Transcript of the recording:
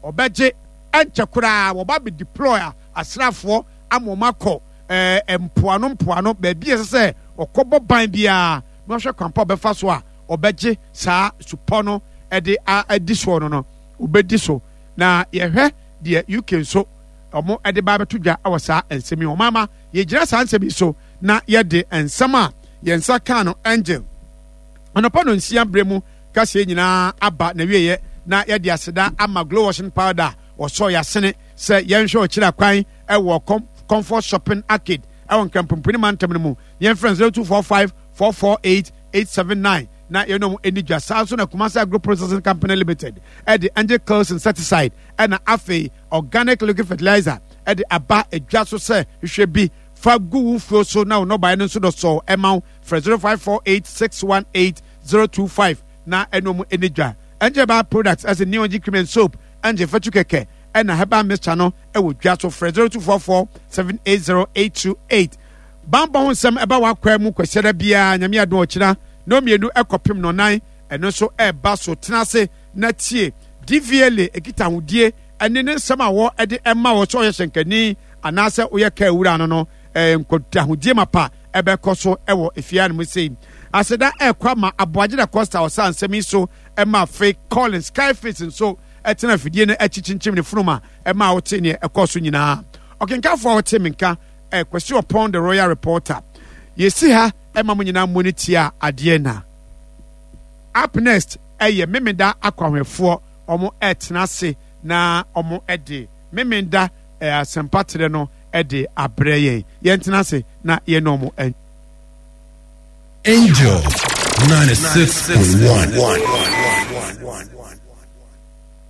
obeje enchekura wo ba be deploy asrafo amomako mpoano baabi ese okobo ban bia no hwe kwampa obefa so a obeje saa supo no edi so no obedi so na yehwe de UK so omo ede ba beto dwa awasa ensemi o mama ye gira saa nsemi so na ye de ensama ye nsa kan no angel onopa no nsia bremu kase nyina aba na wieye na ye de aseda ama glow washing powder so ya sene se ye nhwe o kira kwan wo comfort shopping arcade awon kampumpuni mantam no mu ye friends 0245 448 879 na you know enidwa so na Kumasi Agro Processing Company Limited the Angel Close Insecticide and afe organic liquid fertilizer the aba edwa so say hwe bi fa gu fuo so na no buy no so do so emau 0548618025 na enom enidwa Angel Bar products as a new cream soap Angel Fatukeke and heba mixture no wo dwa so 0244780828 bamba hon sem eba wa kwa mu kwasera bia nyame adon okira no mienu ekopim no nan eno so eba so tenase na tie DVLA ekita hudie ene ne nsem awo ede emma wo so ye hyenkani anase wo ye ka ewura no no nkota hudie mapa ebe koso ewo efia no musei aseda ekwa ma aboagye Costa osa nsemi so emma fake Collins Skyface so etena fidie ne achichinchim ne funuma emma wo te ne ekoso nyina okenkafo wo te minka question upon the royal reporter yesi ha ema munyina monitia ade na up next memenda akwahwefo omo etnase na omo ede memenda asempatre no ede abreye yentenase na ye no mo Angel 96.1